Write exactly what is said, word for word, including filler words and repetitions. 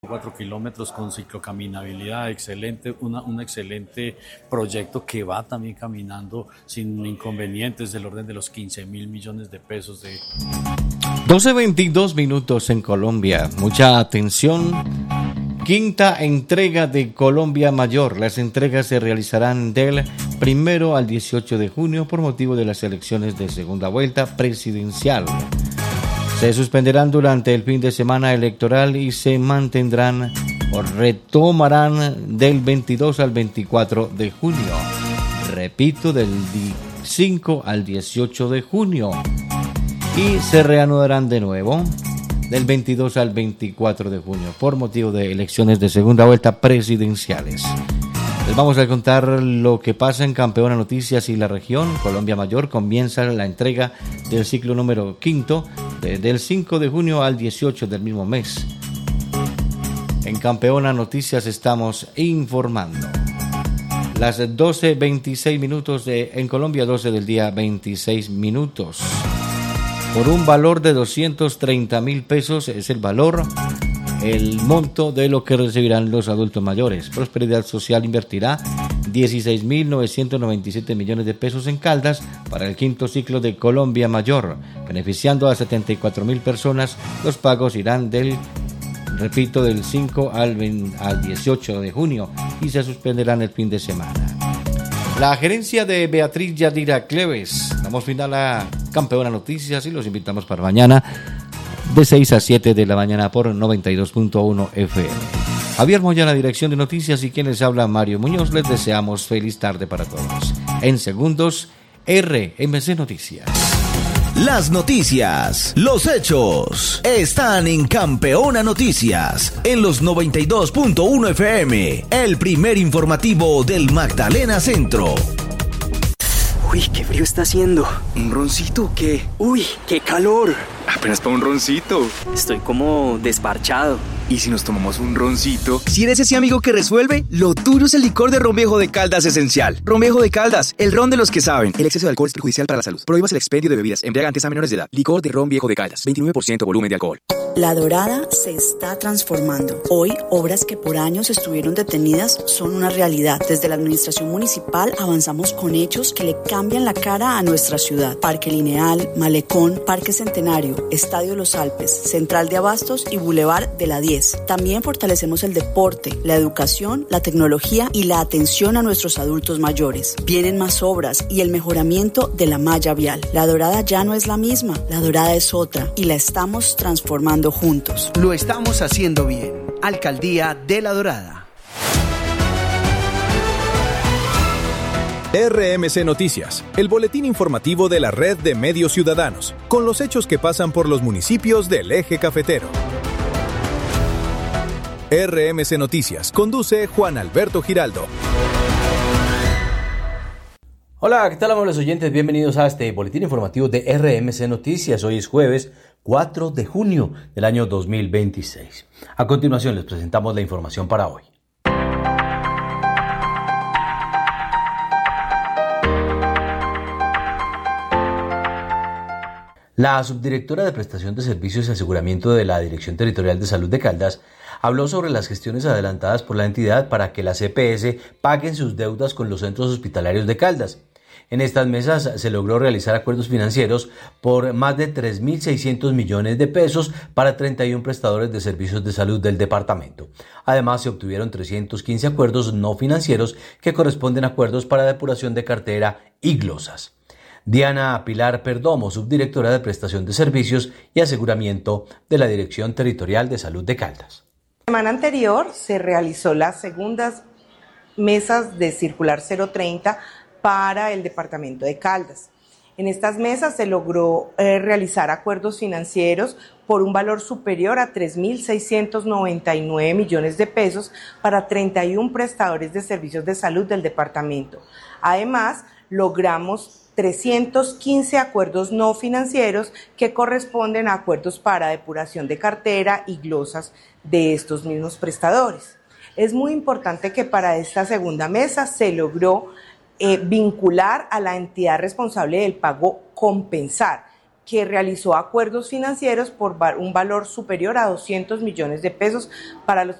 cuatro kilómetros con ciclocaminabilidad, excelente, una, un excelente proyecto que va también caminando sin inconvenientes del orden de los quince mil millones de pesos de... doce veintidós minutos en Colombia. Mucha atención. Quinta entrega de Colombia Mayor. Las entregas se realizarán del primero al dieciocho de junio por motivo de las elecciones de segunda vuelta presidencial. Se suspenderán durante el fin de semana electoral y se mantendrán o retomarán del veintidós al veinticuatro de junio. Repito, del cinco al dieciocho de junio. Y se reanudarán de nuevo del veintidós al veinticuatro de junio por motivo de elecciones de segunda vuelta presidenciales. Les vamos a contar lo que pasa en Campeona Noticias y la región. Colombia Mayor comienza la entrega del ciclo número quinto de, del cinco de junio al dieciocho del mismo mes. En Campeona Noticias estamos informando. Las doce veintiséis minutos de, en Colombia, doce del día veintiséis minutos. Por un valor de doscientos treinta mil pesos es el valor, el monto de lo que recibirán los adultos mayores. Prosperidad Social invertirá dieciséis mil novecientos noventa y siete millones de pesos en Caldas para el quinto ciclo de Colombia Mayor, beneficiando a setenta y cuatro mil personas. Los pagos irán del, repito, del cinco al, veinte, al dieciocho de junio y se suspenderán el fin de semana. La gerencia de Beatriz Yadira Cleves. Damos final a Campeona Noticias y los invitamos para mañana de seis a siete de la mañana por noventa y dos punto uno F M. Javier Moya, la dirección de noticias, y quien les habla, Mario Muñoz. Les deseamos feliz tarde para todos. En segundos, R M C Noticias. Las noticias, los hechos, están en Campeona Noticias, en los noventa y dos punto uno F M, el primer informativo del Magdalena Centro. Uy, qué frío está haciendo. ¿Un roncito o qué? Uy, qué calor. Apenas para un roncito. Estoy como desparchado. ¿Y si nos tomamos un roncito? Si eres ese amigo que resuelve, lo tuyo es el licor de Ron Viejo de Caldas Esencial. Ron Viejo de Caldas, el ron de los que saben. El exceso de alcohol es perjudicial para la salud. Prohíbas el expendio de bebidas embriagantes a menores de edad. Licor de Ron Viejo de Caldas, veintinueve por ciento volumen de alcohol. La Dorada se está transformando. Hoy, obras que por años estuvieron detenidas son una realidad. Desde la administración municipal avanzamos con hechos que le cambian la cara a nuestra ciudad. Parque Lineal, Malecón, Parque Centenario, Estadio Los Alpes, Central de Abastos y Boulevard de la diez. También fortalecemos el deporte, la educación, la tecnología y la atención a nuestros adultos mayores. Vienen más obras y el mejoramiento de la malla vial. La Dorada ya no es la misma, la Dorada es otra y la estamos transformando juntos. Lo estamos haciendo bien. Alcaldía de La Dorada. R M C Noticias, el boletín informativo de la red de medios ciudadanos, con los hechos que pasan por los municipios del eje cafetero. R M C Noticias, conduce Juan Alberto Giraldo. Hola, ¿qué tal, amables oyentes? Bienvenidos a este boletín informativo de R M C Noticias. Hoy es jueves cuatro de junio del año dos mil veintiséis. A continuación les presentamos la información para hoy. La subdirectora de Prestación de Servicios y Aseguramiento de la Dirección Territorial de Salud de Caldas habló sobre las gestiones adelantadas por la entidad para que las E P S paguen sus deudas con los centros hospitalarios de Caldas. En estas mesas se logró realizar acuerdos financieros por más de tres mil seiscientos millones de pesos para treinta y uno prestadores de servicios de salud del departamento. Además, se obtuvieron trescientos quince acuerdos no financieros que corresponden a acuerdos para depuración de cartera y glosas. Diana Pilar Perdomo, subdirectora de Prestación de Servicios y Aseguramiento de la Dirección Territorial de Salud de Caldas. La semana anterior se realizó las segundas mesas de circular cero treinta para el departamento de Caldas. En estas mesas se logró eh, realizar acuerdos financieros por un valor superior a tres mil seiscientos noventa y nueve millones de pesos para treinta y uno prestadores de servicios de salud del departamento. Además, logramos trescientos quince acuerdos no financieros que corresponden a acuerdos para depuración de cartera y glosas de estos mismos prestadores. Es muy importante que para esta segunda mesa se logró eh, vincular a la entidad responsable del pago Compensar, que realizó acuerdos financieros por un valor superior a doscientos millones de pesos para los